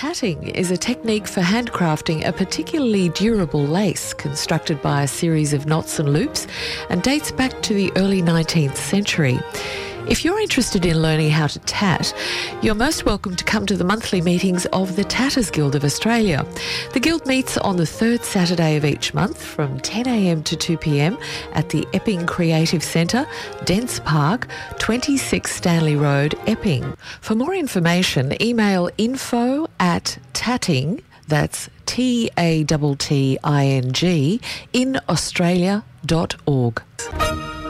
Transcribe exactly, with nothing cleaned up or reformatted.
Tatting is a technique for handcrafting a particularly durable lace constructed by a series of knots and loops and dates back to the early nineteenth century. If you're interested in learning how to tat, you're most welcome to come to the monthly meetings of the Tatters Guild of Australia. The Guild meets on the third Saturday of each month from ten a m to two p m at the Epping Creative Centre, Dents Park, twenty-six Stanley Road, Epping. For more information, email info at tatting, that's T A T T I N G, in australia dot org.